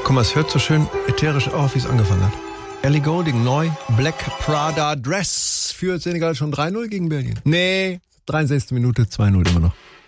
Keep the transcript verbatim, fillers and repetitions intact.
Guck mal, es hört so schön ätherisch auf, wie es angefangen hat. Ellie Goulding, neu, Black Prada Dress. Führt Senegal schon drei null gegen Belgien? Nee, dreiundsechzigste Minute, zwei null immer noch.